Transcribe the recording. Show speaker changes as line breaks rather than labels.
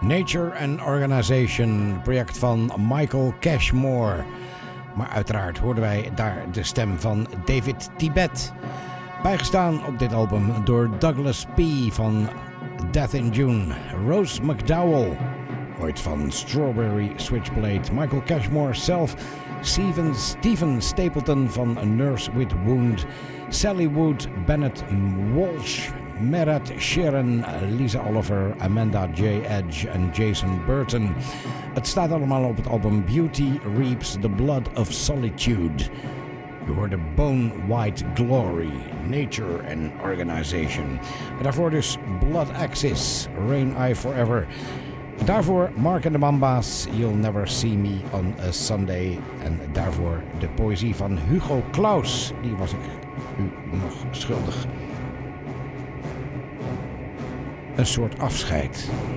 Nature and Organization, project van Michael Cashmore. Maar uiteraard hoorden wij daar de stem van David Tibet. Bijgestaan op dit album door Douglas P. van Death in June. Rose McDowell, ooit van Strawberry Switchblade. Michael Cashmore zelf. Stephen Stapleton van A Nurse with Wound. Sally Wood, Bennett Walsh, Merat Sharon, Lisa Oliver, Amanda J. Edge en Jason Burton. Het staat allemaal op het album Beauty Reaps the Blood of Solitude. Je hoorde Bone White Glory, Nature and Organization. En daarvoor dus Blood Axis, Rain Eye Forever. Daarvoor Mark and the Mamba's, You'll Never See Me on a Sunday. En daarvoor de poëzie van Hugo Claus. Die was ik u nog schuldig. Een soort afscheid.